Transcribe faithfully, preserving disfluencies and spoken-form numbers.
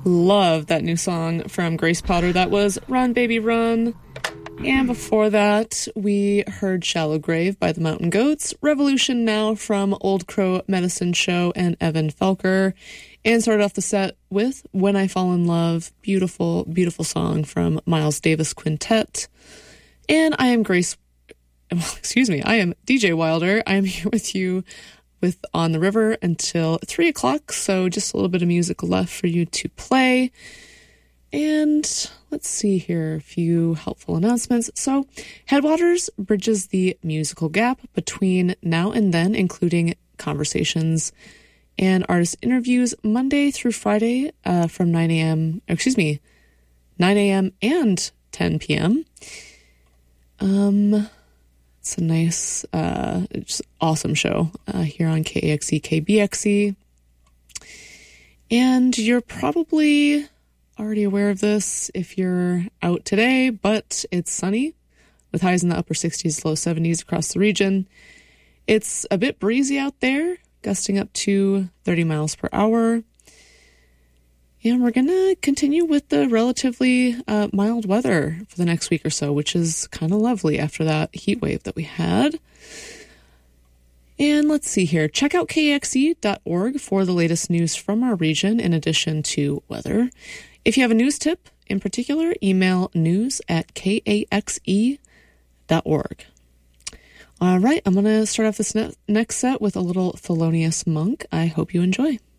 Love that new song from Grace Potter. That was Run Baby Run. And before that, we heard Shallow Grave by the Mountain Goats, Revolution Now from Old Crow Medicine Show and Evan Felker, and started off the set with When I Fall in Love, beautiful, beautiful song from Miles Davis Quintet. And I am Grace, well, excuse me, I am D J Wilder. I am here with you with On the River until three o'clock, so just a little bit of music left for you to play. And let's see here, a few helpful announcements. So Headwaters bridges the musical gap between now and then, including conversations and artist interviews Monday through Friday uh, from nine a.m., excuse me, nine a.m. and ten p.m. Um... It's a nice, uh, just awesome show uh, here on K A X E, K B X E. And you're probably already aware of this if you're out today, but it's sunny with highs in the upper sixties, low seventies across the region. It's a bit breezy out there, gusting up to thirty miles per hour. And we're going to continue with the relatively uh, mild weather for the next week or so, which is kind of lovely after that heat wave that we had. And let's see here. Check out K A X E dot org for the latest news from our region in addition to weather. If you have a news tip in particular, email news at K A X E dot org. All right, I'm going to start off this ne- next set with a little Thelonious Monk. I hope you enjoy.